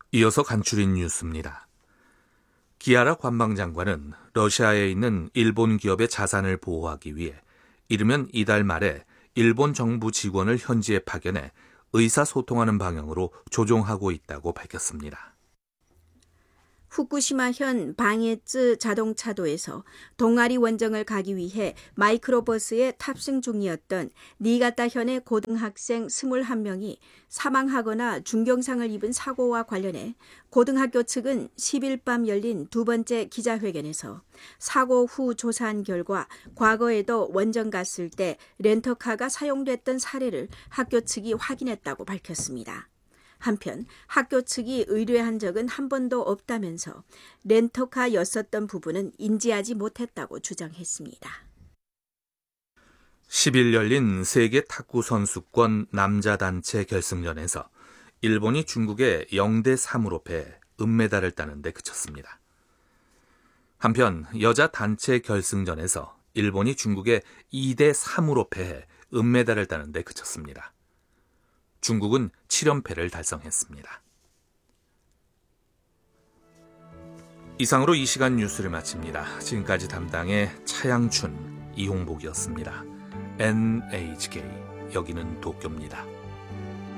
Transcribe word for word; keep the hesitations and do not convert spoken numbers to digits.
이어서 간추린 뉴스입니다. 기아라 관방장관은 러시아에 있는 일본 기업의 자산을 보호하기 위해 이르면 이달 말에 일본 정부 직원을 현지에 파견해 의사소통하는 방향으로 조종하고 있다고 밝혔습니다. 후쿠시마현 방해쯔 자동차도에서 동아리 원정을 가기 위해 마이크로버스에 탑승 중이었던 니가타현의 고등학생 이십일 명이 사망하거나 중경상을 입은 사고와 관련해 고등학교 측은 십일 밤 열린 두 번째 기자회견에서 사고 후 조사한 결과 과거에도 원정 갔을 때 렌터카가 사용됐던 사례를 학교 측이 확인했다고 밝혔습니다. 한편 학교 측이 의뢰한 적은 한 번도 없다면서 렌터카였었던 부분은 인지하지 못했다고 주장했습니다. 십 일 열린 세계 탁구 선수권 남자 단체 결승전에서 일본이 중국에 영 대 삼으로 패해 은메달을 따는 데 그쳤습니다. 한편 여자 단체 결승전에서 일본이 중국에 이 대 삼으로 패해 은메달을 따는 데 그쳤습니다. 중국은 칠 연패를 달성했습니다. 이상으로 이 시간 뉴스를 마칩니다. 지금까지 담당의 차양춘, 이홍복이었습니다. 엔에이치케이, 여기는 도쿄입니다.